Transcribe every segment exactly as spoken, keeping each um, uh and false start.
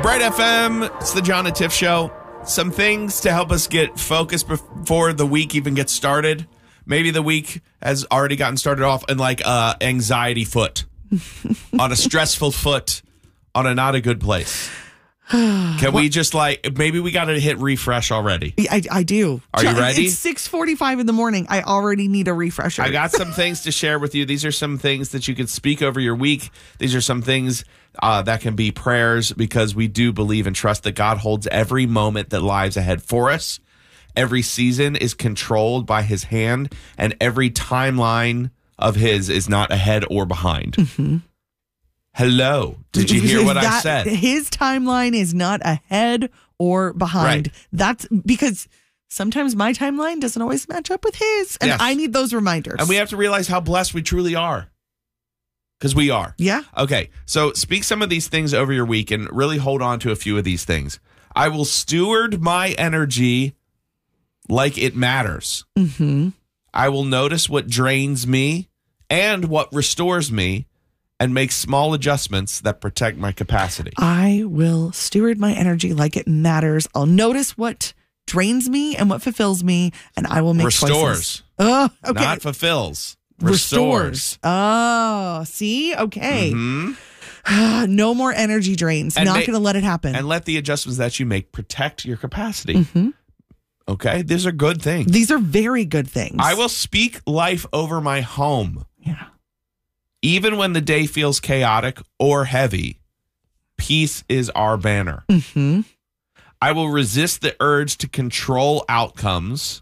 Bright F M, it's the John and Tiff Show. Some things to help us get focused before the week even gets started. Maybe the week has already gotten started off in like a anxiety foot, on a stressful foot, on a not a good place. Can we just like, maybe we got to hit refresh already? I, I do. Are you ready? It's six forty-five in the morning. I already need a refresher. I got some things to share with you. These are some things that you can speak over your week. These are some things uh, that can be prayers, because we do believe and trust that God holds every moment that lies ahead for us. Every season is controlled by his hand, and every timeline of his is not ahead or behind. Mm-hmm. Hello. Did you hear what that, I said? His timeline is not ahead or behind. Right. That's because sometimes my timeline doesn't always match up with his. And Yes. I need those reminders. And we have to realize how blessed we truly are. Because we are. Yeah. Okay. So speak some of these things over your week and really hold on to a few of these things. I will steward my energy like it matters. Mm-hmm. I will notice what drains me and what restores me, and make small adjustments that protect my capacity. I will steward my energy like it matters. I'll notice what drains me and what fulfills me, and I will make Restores. choices. Oh, okay. Not fulfills. Restores. Restores. Oh, see? Okay. Mm-hmm. No more energy drains. And Not ma- going to let it happen. And let the adjustments that you make protect your capacity. Mm-hmm. Okay? These are good things. These are very good things. I will speak life over my home. Yeah. Even when the day feels chaotic or heavy, peace is our banner. Mm-hmm. I will resist the urge to control outcomes.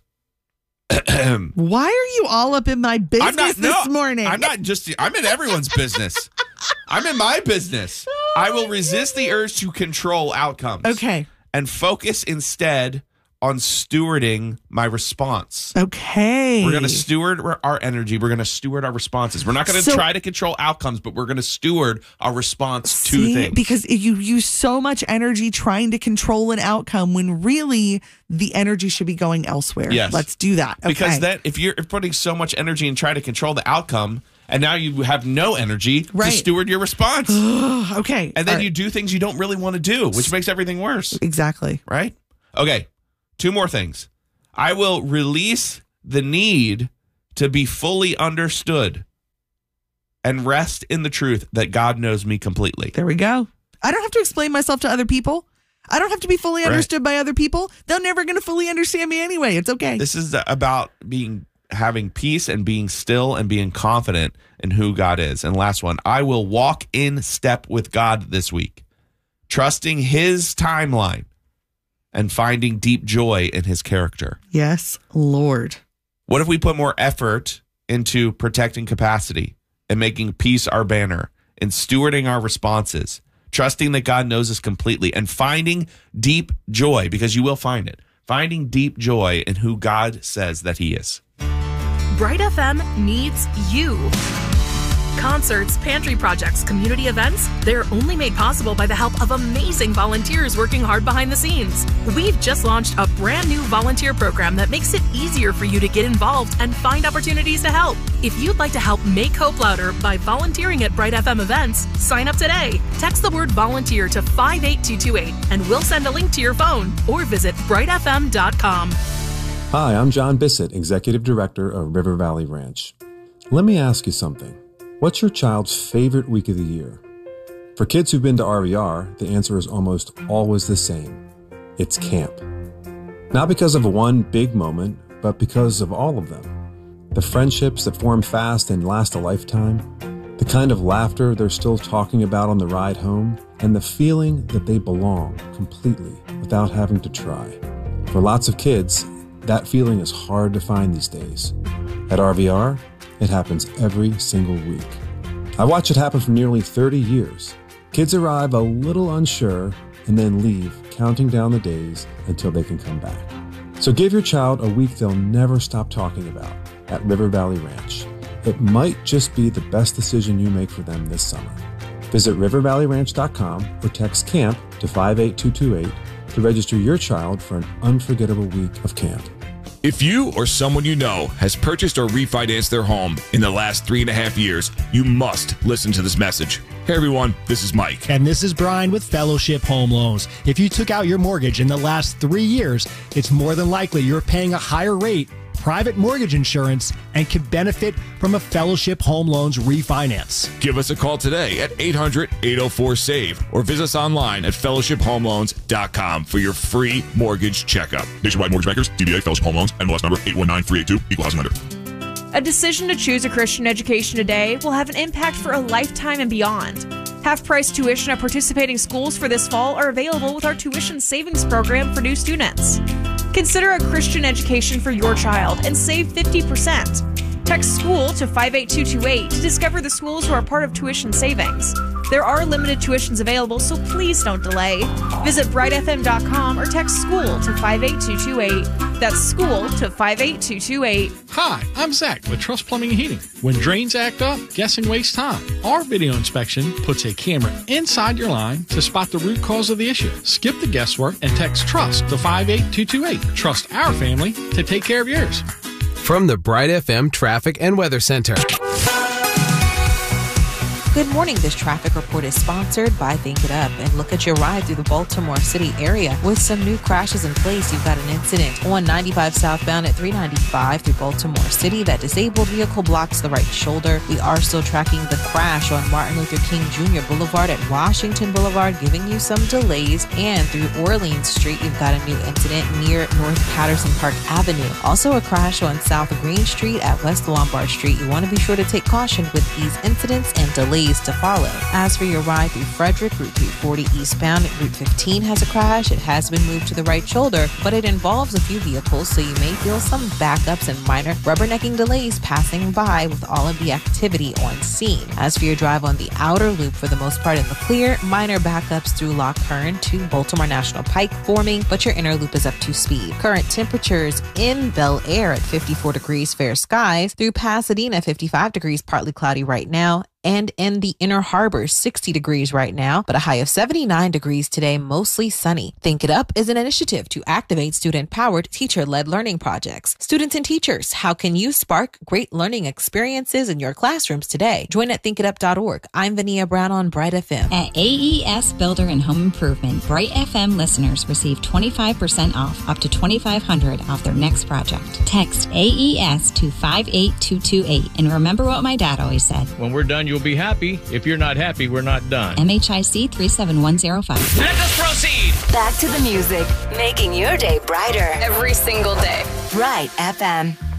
Why are you all up in my business I'm not, this no, morning? I'm not just, I'm in everyone's business. I'm in my business. Oh, I will resist the urge to control outcomes. Okay. And focus instead on stewarding my response. Okay. We're going to steward our energy. We're going to steward our responses. We're not going to So- try to control outcomes, but we're going to steward our response See, to things. because you use so much energy trying to control an outcome when really the energy should be going elsewhere. Yes. Let's do that. Okay. Because then if you're putting so much energy and trying to control the outcome, and now you have no energy Right. to steward your response. okay. And then All you right. do things you don't really want to do, which makes everything worse. Exactly. Right? Okay. Two more things. I will release the need to be fully understood and rest in the truth that God knows me completely. There we go. I don't have to explain myself to other people. I don't have to be fully Right. understood by other people. They're never going to fully understand me anyway. It's okay. This is about being having peace and being still and being confident in who God is. And last one, I will walk in step with God this week, trusting his timeline and finding deep joy in his character. Yes, Lord. What if we put more effort into protecting capacity and making peace our banner and stewarding our responses, trusting that God knows us completely and finding deep joy, because you will find it, finding deep joy in who God says that he is. Bright F M needs you. Concerts, pantry projects, community events, they're only made possible by the help of amazing volunteers working hard behind the scenes. We've just launched a brand new volunteer program that makes it easier for you to get involved and find opportunities to help. If you'd like to help make hope louder by volunteering at Bright F M events, sign up today. Text the word volunteer to five eight two two eight and we'll send a link to your phone, or visit bright f m dot com. Hi, I'm John Bissett, Executive Director of River Valley Ranch. Let me ask you something. What's your child's favorite week of the year? For kids who've been to R V R, the answer is almost always the same. It's camp. Not because of one big moment, but because of all of them. The friendships that form fast and last a lifetime, the kind of laughter they're still talking about on the ride home, and the feeling that they belong completely without having to try. For lots of kids, that feeling is hard to find these days. At R V R, it happens every single week. I watch it happen for nearly thirty years. Kids arrive a little unsure and then leave, counting down the days until they can come back. So give your child a week they'll never stop talking about at River Valley Ranch. It might just be the best decision you make for them this summer. Visit river valley ranch dot com or text CAMP to five eight two two eight to register your child for an unforgettable week of camp. If you or someone you know has purchased or refinanced their home in the last three and a half years, you must listen to this message. Hey everyone, this is Mike. And this is Brian with Fellowship Home Loans. If you took out your mortgage in the last three years, it's more than likely you're paying a higher rate, private mortgage insurance, and could benefit from a Fellowship Home Loans refinance. Give us a call today at eight hundred, eight oh four, SAVE or visit us online at fellowship home loans dot com for your free mortgage checkup. Nationwide Mortgage Bankers, D B A, Fellowship Home Loans, N M L S number eight one nine three eight two, Equal Housing Lender. A decision to choose a Christian education today will have an impact for a lifetime and beyond. Half-price tuition at participating schools for this fall are available with our tuition savings program for new students. Consider a Christian education for your child and save fifty percent. Text SCHOOL to five eight two two eight to discover the schools who are part of tuition savings. There are limited tuitions available, so please don't delay. Visit bright f m dot com or text SCHOOL to five eight two two eight. That's SCHOOL to five eight two two eight. Hi, I'm Zach with Trust Plumbing and Heating. When drains act up, guessing wastes time. Our video inspection puts a camera inside your line to spot the root cause of the issue. Skip the guesswork and text TRUST to five eight two two eight. Trust our family to take care of yours. From the Bright F M Traffic and Weather Center. Good morning. This traffic report is sponsored by Think It Up. And look at your ride through the Baltimore City area. With some new crashes in place, you've got an incident on ninety-five southbound at three ninety-five through Baltimore City. That disabled vehicle blocks the right shoulder. We are still tracking the crash on Martin Luther King Junior Boulevard at Washington Boulevard, giving you some delays. And through Orleans Street, you've got a new incident near North Patterson Park Avenue. Also a crash on South Green Street at West Lombard Street. You want to be sure to take caution with these incidents and delays to follow. As for your ride through Frederick, Route three forty eastbound, Route fifteen has a crash. It has been moved to the right shoulder, but it involves a few vehicles, so you may feel some backups and minor rubbernecking delays passing by with all of the activity on scene. As for your drive on the outer loop, for the most part in the clear, minor backups through Lock Hearn to Baltimore National Pike forming, but your inner loop is up to speed. Current temperatures in Bel Air at fifty-four degrees, fair skies. Through Pasadena, fifty-five degrees, partly cloudy right now. And in the Inner Harbor, sixty degrees right now, but a high of seventy-nine degrees today, mostly sunny. Think It Up is an initiative to activate student-powered, teacher-led learning projects. Students and teachers, how can you spark great learning experiences in your classrooms today? Join at think it up dot org. I'm Vania Brown on Bright F M. At A E S Builder and Home Improvement, Bright F M listeners receive twenty-five percent off, up to twenty-five hundred dollars off their next project. Text A E S to five eight two two eight. And remember what my dad always said. When we're done, you'll be happy. If you're not happy, we're not done. M H I C three seven one zero five. Let us proceed. Back to the music, making your day brighter every single day. Bright F M.